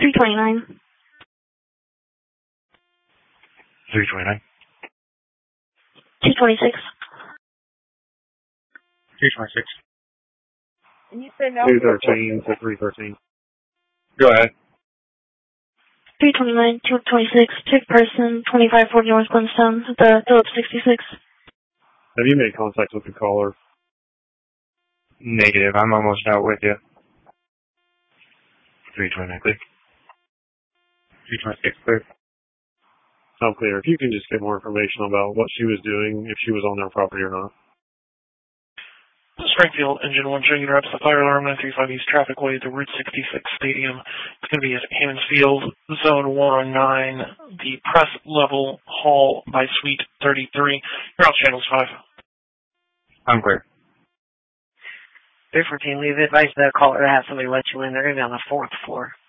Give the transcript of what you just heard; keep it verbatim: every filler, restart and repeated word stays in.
three twenty-nine. three twenty-nine. two twenty-six. two twenty-six. And you said no. two thirteen to three thirteen. Go ahead. three twenty-nine, two twenty-six, took person, twenty-five forty North Glenstone, the Phillips sixty-six. Have you made contact with the caller? Negative. I'm almost out with you. three twenty-nine, clear. three twenty-six, clear. I'm clear. If you can just get more information about what she was doing, if she was on their property or not. Springfield, Engine one, showing you interrupts the fire alarm, nine thirty-five East Traffic Way, the Route sixty-six Stadium. It's going to be at Hammons Field, Zone one oh nine, the press level hall by Suite thirty-three. You're on channels five. I'm clear. three fourteen, leave advice that caller to have somebody let you in. They're going to be on the fourth floor.